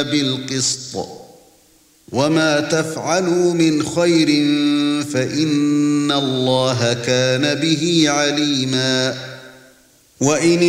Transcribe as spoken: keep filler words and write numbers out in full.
إِلَّا بِالْقِسْطِ وَمَا تَفْعَلُوا مِنْ خَيْرٍ فَإِنَّ اللَّهَ كَانَ بِهِ عَلِيمًا وَإِنِ